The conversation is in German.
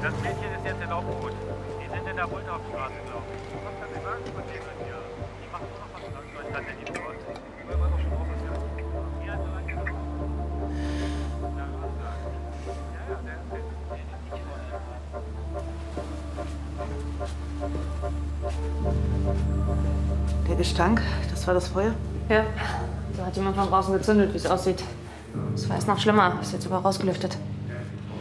Das Mädchen ist jetzt in Obhut. Die sind in der Bulldorfstraße, glaube ich. Was kann sie sagen von denen? Ja. Die machen nur noch was dran. So, ich kann nicht die Wort. Die war doch schon drauf, ist ja. Ja, so lange. Ja, was sagen? Ja, ja, der ist nicht Der Gestank, das war das Feuer? Ja. Da hat jemand von draußen gezündet, wie es aussieht. Es war erst noch schlimmer. Ist jetzt sogar rausgelüftet.